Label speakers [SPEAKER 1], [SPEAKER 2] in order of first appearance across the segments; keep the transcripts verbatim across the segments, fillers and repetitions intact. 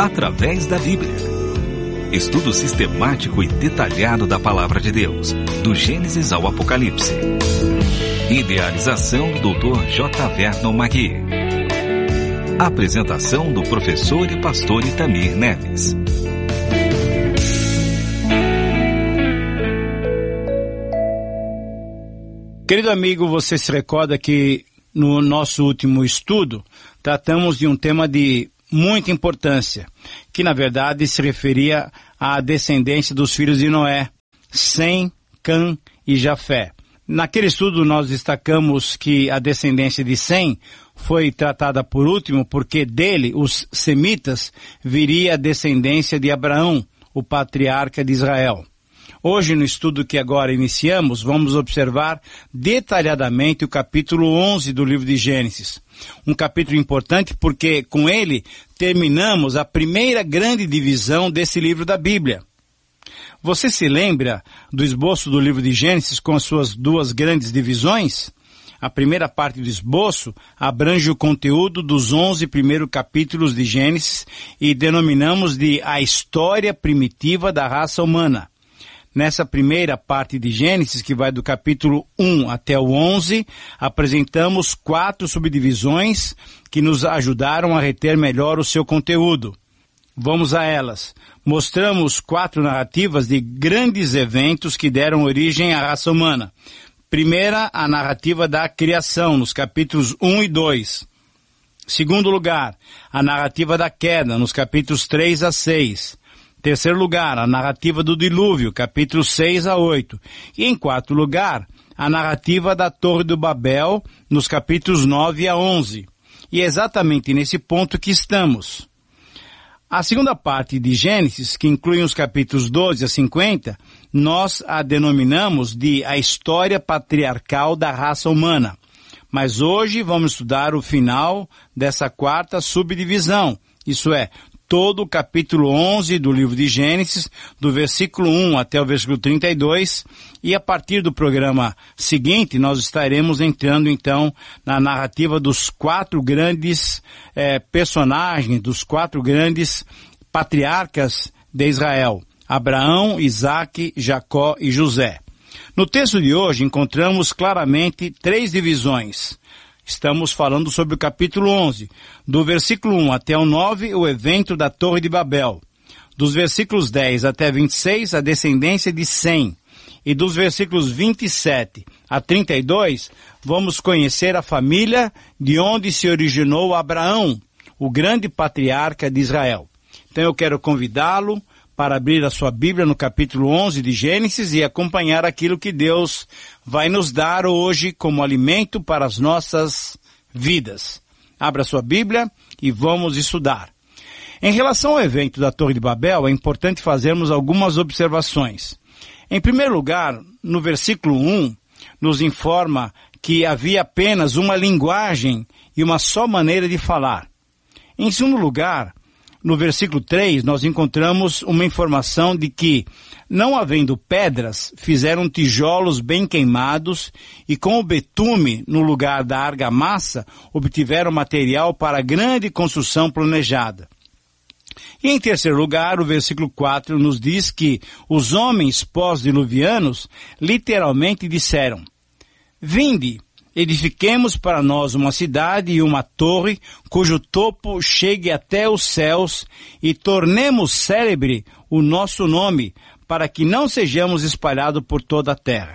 [SPEAKER 1] através da Bíblia. Estudo sistemático e detalhado da Palavra de Deus, do Gênesis ao Apocalipse. Idealização do doutor J. Vernon Magui. Apresentação do professor e pastor Itamir Neves.
[SPEAKER 2] Querido amigo, você se recorda que no nosso último estudo tratamos de um tema de muita importância, que na verdade se referia à descendência dos filhos de Noé, Sem, Cã e Jafé. Naquele estudo nós destacamos que a descendência de Sem foi tratada por último porque dele, os semitas, viria a descendência de Abraão, o patriarca de Israel. Hoje, no estudo que agora iniciamos, vamos observar detalhadamente o capítulo onze do livro de Gênesis. Um capítulo importante porque, com ele, terminamos a primeira grande divisão desse livro da Bíblia. Você se lembra do esboço do livro de Gênesis com as suas duas grandes divisões? A primeira parte do esboço abrange o conteúdo dos onze primeiros capítulos de Gênesis e denominamos de a história primitiva da raça humana. Nessa primeira parte de Gênesis, que vai do capítulo um até o onze, apresentamos quatro subdivisões que nos ajudaram a reter melhor o seu conteúdo. Vamos a elas. Mostramos quatro narrativas de grandes eventos que deram origem à raça humana. Primeira, a narrativa da criação, nos capítulos um e dois. Segundo lugar, a narrativa da queda, nos capítulos três a seis. Terceiro lugar, a narrativa do dilúvio, capítulos seis a oito. E em quarto lugar, a narrativa da Torre do Babel, nos capítulos nove a onze. E é exatamente nesse ponto que estamos. A segunda parte de Gênesis, que inclui os capítulos doze a cinquenta, nós a denominamos de a história patriarcal da raça humana. Mas hoje vamos estudar o final dessa quarta subdivisão, isso é, todo o capítulo onze do livro de Gênesis, do versículo um até o versículo trinta e dois, e a partir do programa seguinte nós estaremos entrando então na narrativa dos quatro grandes eh, personagens, dos quatro grandes patriarcas de Israel, Abraão, Isaque, Jacó e José. No texto de hoje encontramos claramente três divisões. Estamos falando sobre o capítulo onze, do versículo um até o nove, o evento da Torre de Babel. Dos versículos dez até vinte e seis, a descendência de Sem. E dos versículos vinte e sete a trinta e dois, vamos conhecer a família de onde se originou Abraão, o grande patriarca de Israel. Então eu quero convidá-lo para abrir a sua Bíblia no capítulo onze de Gênesis e acompanhar aquilo que Deus vai nos dar hoje como alimento para as nossas vidas. Abra sua Bíblia e vamos estudar. Em relação ao evento da Torre de Babel, é importante fazermos algumas observações. Em primeiro lugar, no versículo um, nos informa que havia apenas uma linguagem e uma só maneira de falar. Em segundo lugar, no versículo três, nós encontramos uma informação de que, não havendo pedras, fizeram tijolos bem queimados e com o betume no lugar da argamassa, obtiveram material para a grande construção planejada. E em terceiro lugar, o versículo quatro nos diz que os homens pós-diluvianos literalmente disseram: Vinde, edifiquemos para nós uma cidade e uma torre, cujo topo chegue até os céus, e tornemos célebre o nosso nome, para que não sejamos espalhados por toda a terra.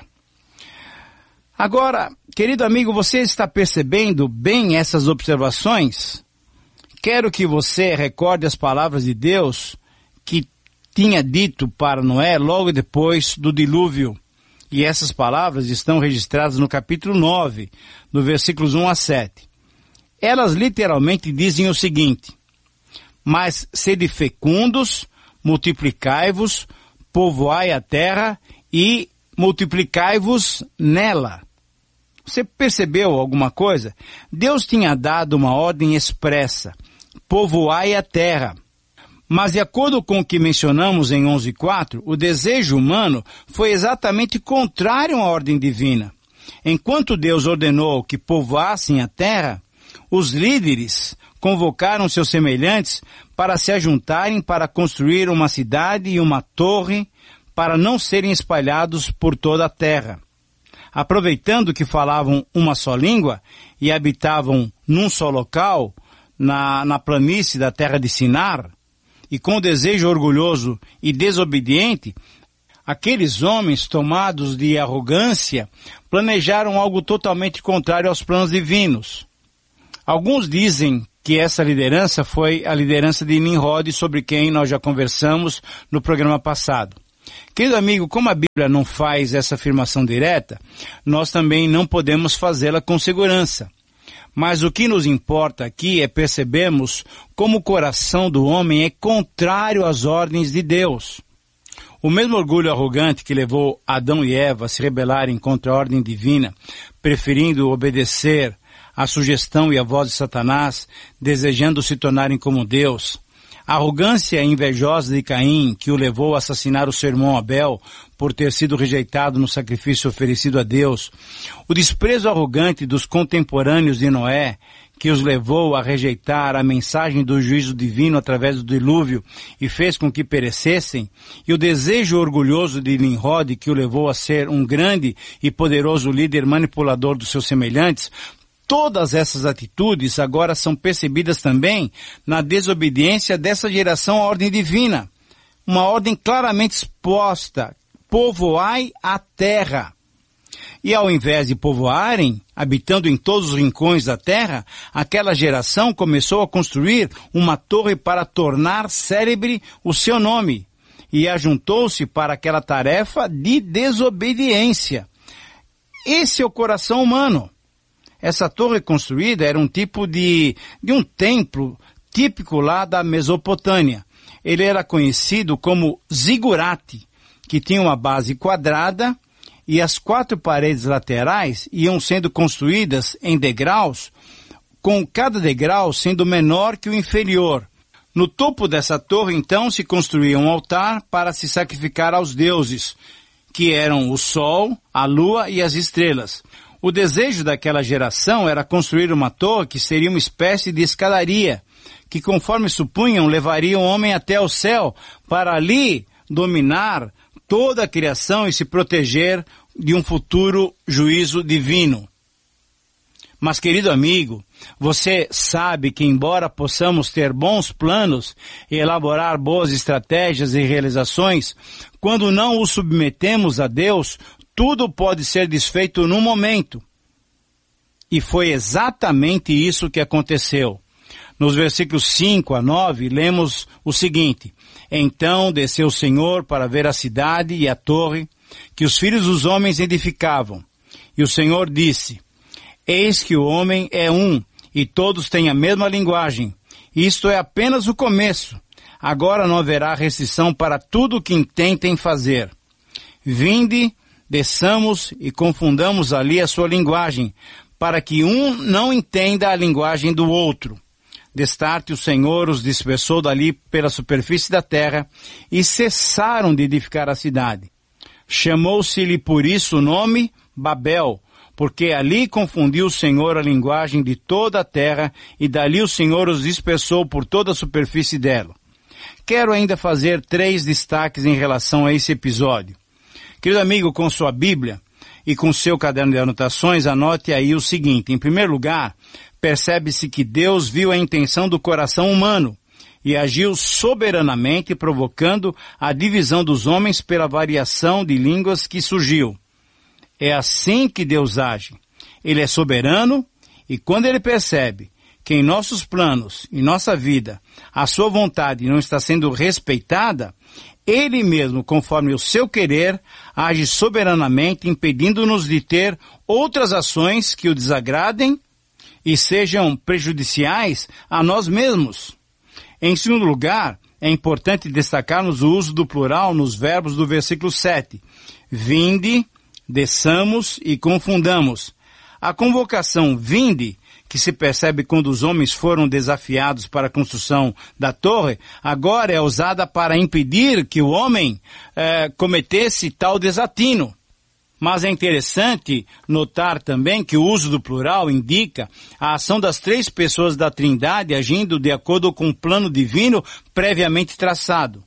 [SPEAKER 2] Agora, querido amigo, você está percebendo bem essas observações? Quero que você recorde as palavras de Deus que tinha dito para Noé logo depois do dilúvio. E essas palavras estão registradas no capítulo nove, no versículos um a sete. Elas literalmente dizem o seguinte: Mas sede fecundos, multiplicai-vos, povoai a terra e multiplicai-vos nela. Você percebeu alguma coisa? Deus tinha dado uma ordem expressa: povoai a terra. Mas de acordo com o que mencionamos em onze quatro, o desejo humano foi exatamente contrário à ordem divina. Enquanto Deus ordenou que povoassem a terra, os líderes convocaram seus semelhantes para se ajuntarem para construir uma cidade e uma torre para não serem espalhados por toda a terra. Aproveitando que falavam uma só língua e habitavam num só local, na, na planície da terra de Sinar, e com desejo orgulhoso e desobediente, aqueles homens tomados de arrogância planejaram algo totalmente contrário aos planos divinos. Alguns dizem que essa liderança foi a liderança de Nimrod, sobre quem nós já conversamos no programa passado. Querido amigo, como a Bíblia não faz essa afirmação direta, nós também não podemos fazê-la com segurança. Mas o que nos importa aqui é percebermos como o coração do homem é contrário às ordens de Deus. O mesmo orgulho arrogante que levou Adão e Eva a se rebelarem contra a ordem divina, preferindo obedecer à sugestão e à voz de Satanás, desejando se tornarem como Deus. A arrogância invejosa de Caim, que o levou a assassinar o seu irmão Abel por ter sido rejeitado no sacrifício oferecido a Deus. O desprezo arrogante dos contemporâneos de Noé, que os levou a rejeitar a mensagem do juízo divino através do dilúvio e fez com que perecessem. E o desejo orgulhoso de Nimrod, que o levou a ser um grande e poderoso líder manipulador dos seus semelhantes. Todas essas atitudes agora são percebidas também na desobediência dessa geração à ordem divina. Uma ordem claramente exposta: povoai a terra. E ao invés de povoarem, habitando em todos os rincões da terra, aquela geração começou a construir uma torre para tornar célebre o seu nome. E ajuntou-se para aquela tarefa de desobediência. Esse é o coração humano. Essa torre construída era um tipo de, de um templo típico lá da Mesopotâmia. Ele era conhecido como zigurate, que tinha uma base quadrada e as quatro paredes laterais iam sendo construídas em degraus, com cada degrau sendo menor que o inferior. No topo dessa torre, então, se construía um altar para se sacrificar aos deuses, que eram o sol, a lua e as estrelas. O desejo daquela geração era construir uma torre que seria uma espécie de escadaria, que, conforme supunham, levaria o homem até o céu, para ali dominar toda a criação e se proteger de um futuro juízo divino. Mas, querido amigo, você sabe que, embora possamos ter bons planos e elaborar boas estratégias e realizações, quando não os submetemos a Deus, tudo pode ser desfeito num momento. E foi exatamente isso que aconteceu. Nos versículos cinco a nove, lemos o seguinte: Então desceu o Senhor para ver a cidade e a torre que os filhos dos homens edificavam. E o Senhor disse: Eis que o homem é um, e todos têm a mesma linguagem. Isto é apenas o começo. Agora não haverá restrição para tudo o que intentem fazer. Vinde, desçamos e confundamos ali a sua linguagem, para que um não entenda a linguagem do outro. Destarte o Senhor os dispersou dali pela superfície da terra, e cessaram de edificar a cidade. Chamou-se-lhe por isso o nome Babel, porque ali confundiu o Senhor a linguagem de toda a terra, e dali o Senhor os dispersou por toda a superfície dela. Quero ainda fazer três destaques em relação a esse episódio. Querido amigo, com sua Bíblia e com seu caderno de anotações, anote aí o seguinte: em primeiro lugar, percebe-se que Deus viu a intenção do coração humano e agiu soberanamente, provocando a divisão dos homens pela variação de línguas que surgiu. É assim que Deus age. Ele é soberano, e quando ele percebe que em nossos planos, em nossa vida, a sua vontade não está sendo respeitada, ele mesmo, conforme o seu querer, age soberanamente, impedindo-nos de ter outras ações que o desagradem e sejam prejudiciais a nós mesmos. Em segundo lugar, é importante destacarmos o uso do plural nos verbos do versículo sete. Vinde, desçamos e confundamos. A convocação vinde, que se percebe quando os homens foram desafiados para a construção da torre, agora é usada para impedir que o homem eh, cometesse tal desatino. Mas é interessante notar também que o uso do plural indica a ação das três pessoas da Trindade agindo de acordo com um plano divino previamente traçado.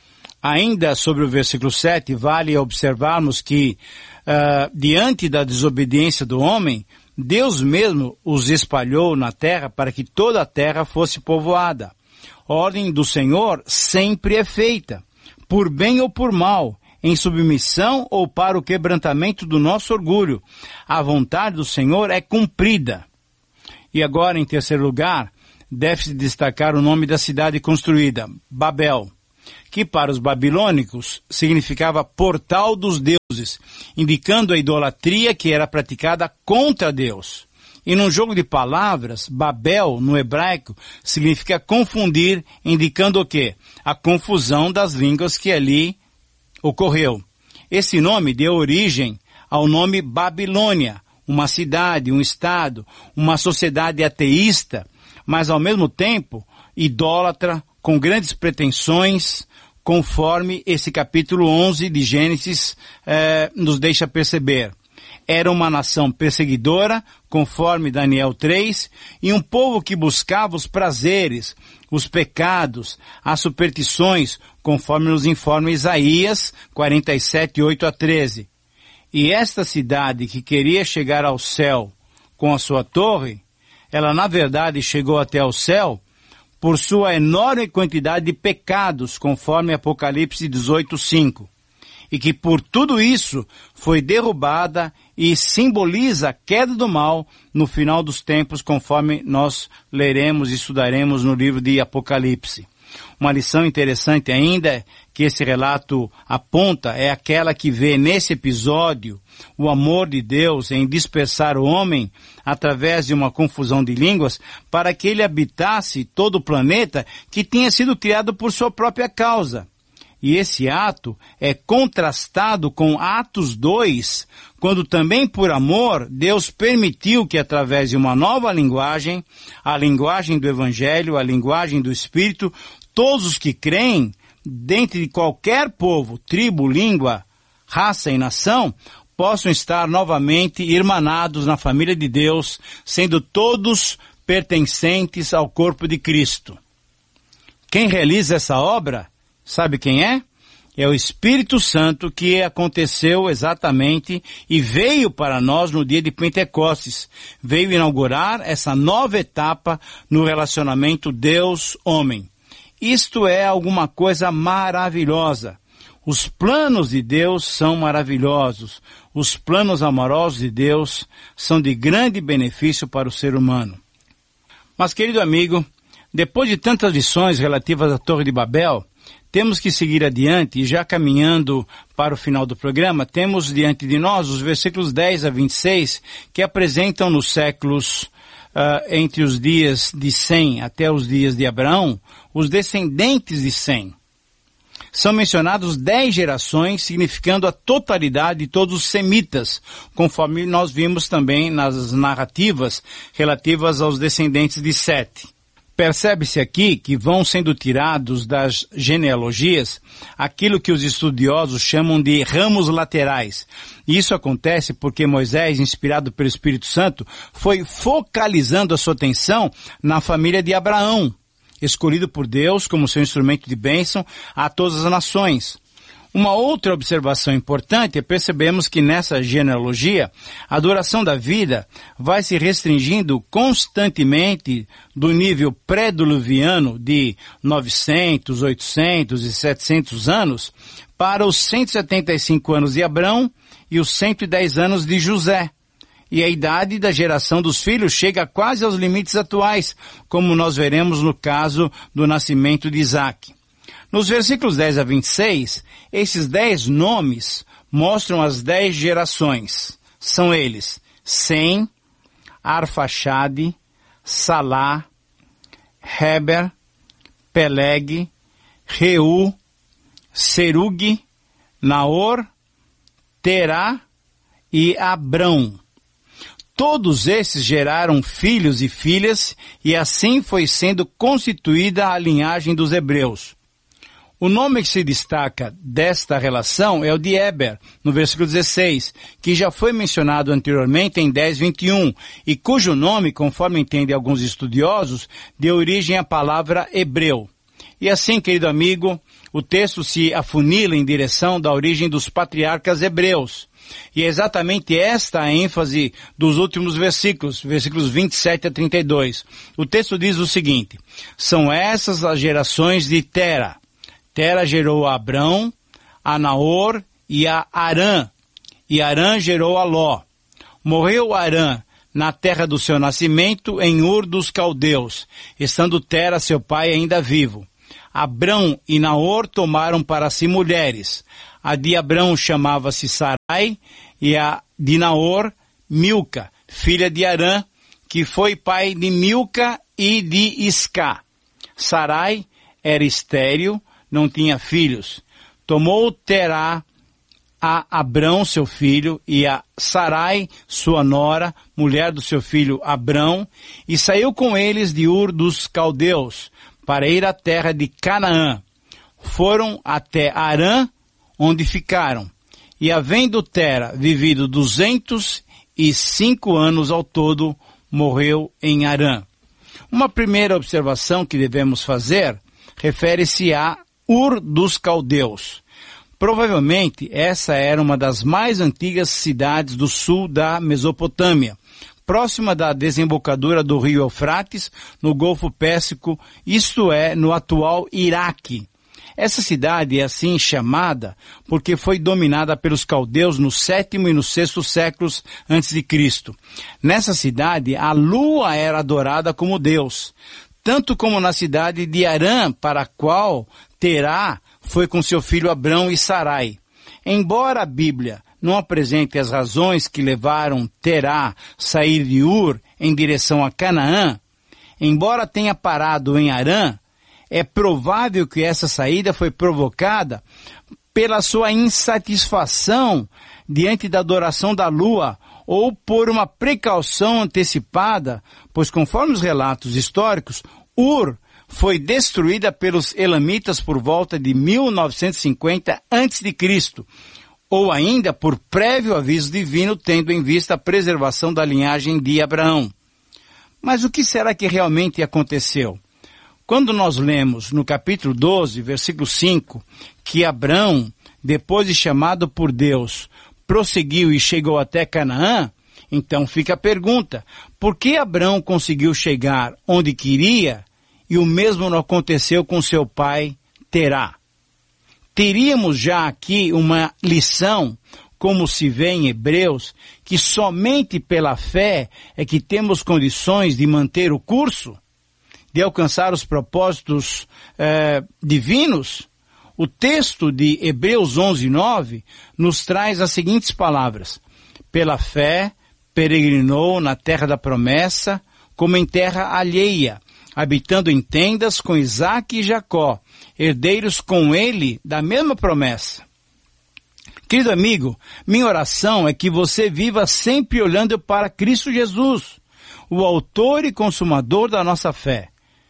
[SPEAKER 2] Ainda sobre o versículo sete, vale observarmos que, uh, diante da desobediência do homem, Deus mesmo os espalhou na terra para que toda a terra fosse povoada. A ordem do Senhor sempre é feita, por bem ou por mal, em submissão ou para o quebrantamento do nosso orgulho. A vontade do Senhor é cumprida. E agora, em terceiro lugar, deve-se destacar o nome da cidade construída, Babel, que para os babilônicos significava portal dos deuses, indicando a idolatria que era praticada contra Deus. E num jogo de palavras, Babel, no hebraico, significa confundir, indicando o quê? A confusão das línguas que ali ocorreu. Esse nome deu origem ao nome Babilônia, uma cidade, um estado, uma sociedade ateísta, mas ao mesmo tempo idólatra, com grandes pretensões, conforme esse capítulo onze de Gênesis eh, nos deixa perceber. Era uma nação perseguidora, conforme Daniel três, e um povo que buscava os prazeres, os pecados, as superstições, conforme nos informa Isaías quarenta e sete, oito a treze. E esta cidade que queria chegar ao céu com a sua torre, ela na verdade chegou até ao céu por sua enorme quantidade de pecados, conforme Apocalipse dezoito, cinco. E que por tudo isso foi derrubada e simboliza a queda do mal no final dos tempos, conforme nós leremos e estudaremos no livro de Apocalipse. Uma lição interessante ainda que esse relato aponta é aquela que vê nesse episódio o amor de Deus em dispersar o homem através de uma confusão de línguas para que ele habitasse todo o planeta que tinha sido criado por sua própria causa. E esse ato é contrastado com Atos dois, quando também por amor Deus permitiu que através de uma nova linguagem, a linguagem do Evangelho, a linguagem do Espírito, todos os que creem, dentre qualquer povo, tribo, língua, raça e nação, possam estar novamente irmanados na família de Deus, sendo todos pertencentes ao corpo de Cristo. Quem realiza essa obra, sabe quem é? É o Espírito Santo que aconteceu exatamente e veio para nós no dia de Pentecostes. Veio inaugurar essa nova etapa no relacionamento Deus-homem. Isto é alguma coisa maravilhosa. Os planos de Deus são maravilhosos. Os planos amorosos de Deus são de grande benefício para o ser humano. Mas, querido amigo, depois de tantas lições relativas à Torre de Babel, temos que seguir adiante e já caminhando para o final do programa, temos diante de nós os versículos dez a vinte e seis que apresentam nos séculos uh, entre os dias de Sem até os dias de Abraão, os descendentes de Sem. São mencionados dez gerações, significando a totalidade de todos os semitas, conforme nós vimos também nas narrativas relativas aos descendentes de Sete. Percebe-se aqui que vão sendo tirados das genealogias aquilo que os estudiosos chamam de ramos laterais. E isso acontece porque Moisés, inspirado pelo Espírito Santo, foi focalizando a sua atenção na família de Abraão, escolhido por Deus como seu instrumento de bênção a todas as nações. Uma outra observação importante é percebemos que nessa genealogia, a duração da vida vai se restringindo constantemente do nível pré-diluviano de novecentos, oitocentos e setecentos anos para os cento e setenta e cinco anos de Abrão e os cento e dez anos de José. E a idade da geração dos filhos chega quase aos limites atuais, como nós veremos no caso do nascimento de Isaac. Nos versículos dez a vinte e seis, esses dez nomes mostram as dez gerações. São eles: Sem, Arfaxade, Salá, Heber, Peleg, Reu, Serug, Naor, Terá e Abrão. Todos esses geraram filhos e filhas, e assim foi sendo constituída a linhagem dos hebreus. O nome que se destaca desta relação é o de Éber, no versículo dezesseis, que já foi mencionado anteriormente em dez, vinte e um, e cujo nome, conforme entendem alguns estudiosos, deu origem à palavra hebreu. E assim, querido amigo, o texto se afunila em direção da origem dos patriarcas hebreus. E é exatamente esta a ênfase dos últimos versículos, versículos vinte e sete a trinta e dois. O texto diz o seguinte: são essas as gerações de Tera. Tera gerou a Abrão, a Naor e a Arã, e Arã gerou a Ló. Morreu Arã na terra do seu nascimento, em Ur dos Caldeus, estando Tera, seu pai, ainda vivo. Abrão e Naor tomaram para si mulheres. A de Abrão chamava-se Sarai, e a de Naor, Milca, filha de Arã, que foi pai de Milca e de Iscá. Sarai era estéril, não tinha filhos. Tomou Terá a Abrão, seu filho, e a Sarai, sua nora, mulher do seu filho Abrão, e saiu com eles de Ur dos Caldeus, para ir à terra de Canaã. Foram até Arã, onde ficaram. E havendo Tera vivido duzentos e cinco anos ao todo, morreu em Arã. Uma primeira observação que devemos fazer refere-se a Ur dos Caldeus. Provavelmente essa era uma das mais antigas cidades do sul da Mesopotâmia, próxima da desembocadura do rio Eufrates, no Golfo Pérsico, isto é, no atual Iraque. Essa cidade é assim chamada porque foi dominada pelos caldeus no sétimo e no sexto séculos antes de Cristo. Nessa cidade, a lua era adorada como Deus, tanto como na cidade de Arã, para a qual Terá foi com seu filho Abrão e Sarai. Embora a Bíblia não apresente as razões que levaram Terá a sair de Ur em direção a Canaã, embora tenha parado em Arã, é provável que essa saída foi provocada pela sua insatisfação diante da adoração da lua ou por uma precaução antecipada, pois conforme os relatos históricos, Ur foi destruída pelos elamitas por volta de mil novecentos e cinquenta antes de Cristo, ou ainda por prévio aviso divino, tendo em vista a preservação da linhagem de Abraão. Mas o que será que realmente aconteceu? Quando nós lemos no capítulo doze, versículo cinco, que Abrão, depois de chamado por Deus, prosseguiu e chegou até Canaã, então fica a pergunta: por que Abrão conseguiu chegar onde queria e o mesmo não aconteceu com seu pai Terá? Teríamos já aqui uma lição, como se vê em Hebreus, que somente pela fé é que temos condições de manter o curso, de alcançar os propósitos eh, divinos. O texto de Hebreus onze, nove nos traz as seguintes palavras: pela fé peregrinou na terra da promessa, como em terra alheia, habitando em tendas com Isaque e Jacó, herdeiros com ele da mesma promessa. Querido amigo, minha oração é que você viva sempre olhando para Cristo Jesus, o autor e consumador da nossa fé.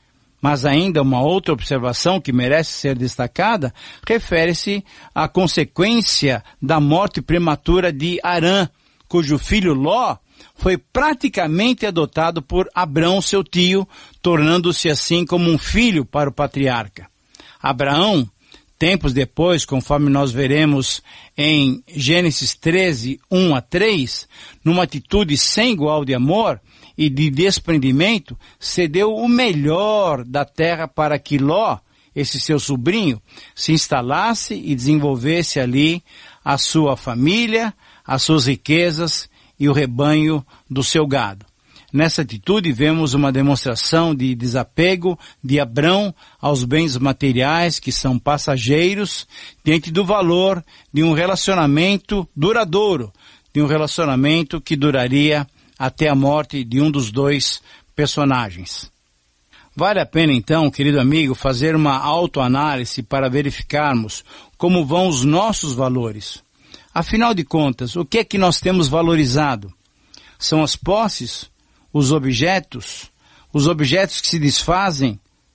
[SPEAKER 2] Mas ainda uma outra observação que merece ser destacada refere-se à consequência da morte prematura de Arã, cujo filho Ló foi praticamente adotado por Abrão, seu tio, tornando-se assim como um filho para o patriarca. Abraão, tempos depois, conforme nós veremos em Gênesis treze, um a três, numa atitude sem igual de amor e de desprendimento, cedeu o melhor da terra para que Ló, esse seu sobrinho, se instalasse e desenvolvesse ali a sua família, as suas riquezas e o rebanho do seu gado. Nessa atitude vemos uma demonstração de desapego de Abrão aos bens materiais que são passageiros, diante do valor de um relacionamento duradouro, de um relacionamento que duraria até a morte de um dos dois personagens. Vale a pena então, querido amigo, fazer uma autoanálise para verificarmos como vão os nossos valores. Afinal de contas, o que é que nós temos valorizado? São as posses, os objetos, os objetos que se desfazem,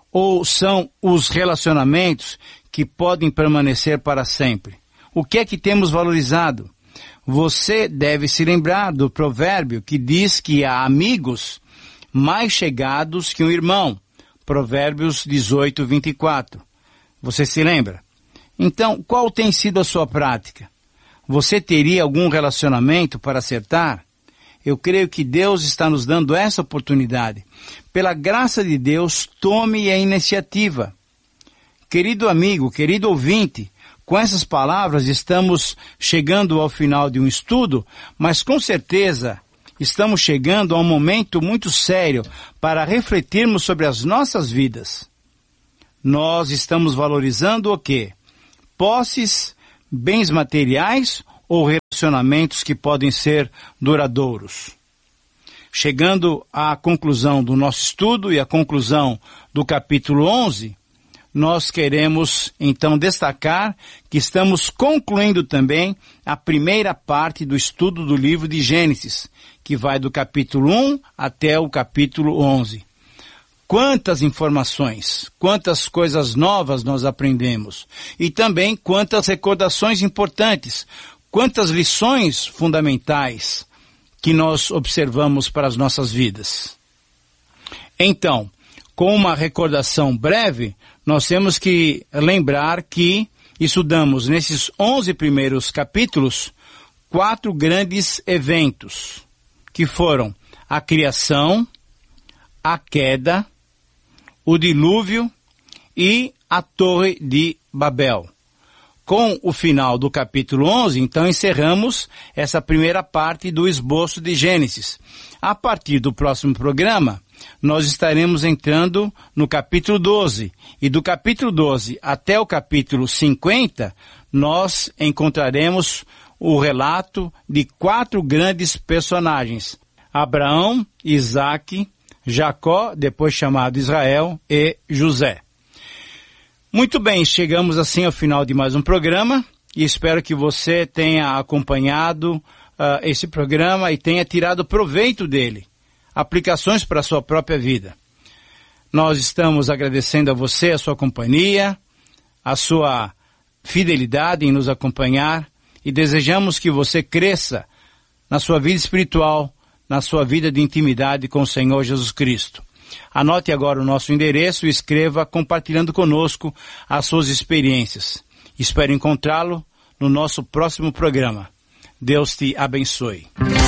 [SPEAKER 2] ou são os relacionamentos que podem permanecer para sempre? O que é que temos valorizado? Você deve se lembrar do provérbio que diz que há amigos mais chegados que um irmão. Provérbios dezoito, vinte e quatro. Você se lembra? Então, qual tem sido a sua prática? Você teria algum relacionamento para acertar? Eu creio que Deus está nos dando essa oportunidade. Pela graça de Deus, tome a iniciativa. Querido amigo, querido ouvinte, com essas palavras estamos chegando ao final de um estudo, mas com certeza estamos chegando a um momento muito sério para refletirmos sobre as nossas vidas. Nós estamos valorizando o quê? Posses, bens materiais ou relacionamentos que podem ser duradouros? Chegando à conclusão do nosso estudo e à conclusão do capítulo onze, nós queremos então destacar que estamos concluindo também a primeira parte do estudo do livro de Gênesis, que vai do capítulo um até o capítulo onze. Quantas informações, quantas coisas novas nós aprendemos e também quantas recordações importantes, quantas lições fundamentais que nós observamos para as nossas vidas. Então, com uma recordação breve, nós temos que lembrar que estudamos nesses onze primeiros capítulos quatro grandes eventos, que foram a criação, a queda, o dilúvio e a Torre de Babel. Com o final do capítulo onze, então encerramos essa primeira parte do esboço de Gênesis. A partir do próximo programa, nós estaremos entrando no capítulo doze. E do capítulo doze até o capítulo cinquenta, nós encontraremos o relato de quatro grandes personagens: Abraão, Isaque, Jacó, depois chamado Israel, e José. Muito bem, chegamos assim ao final de mais um programa e espero que você tenha acompanhado uh, esse programa e tenha tirado proveito dele, aplicações para a sua própria vida. Nós estamos agradecendo a você a sua companhia, a sua fidelidade em nos acompanhar e desejamos que você cresça na sua vida espiritual, na sua vida de intimidade com o Senhor Jesus Cristo. Anote agora o nosso endereço e escreva compartilhando conosco as suas experiências. Espero encontrá-lo no nosso próximo programa. Deus te abençoe.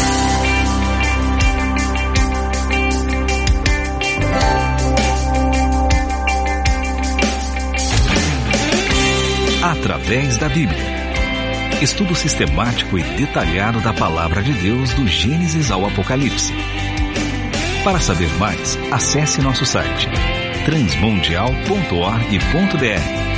[SPEAKER 1] Através da Bíblia. Estudo sistemático e detalhado da Palavra de Deus do Gênesis ao Apocalipse. Para saber mais, acesse nosso site transmundial ponto org ponto br.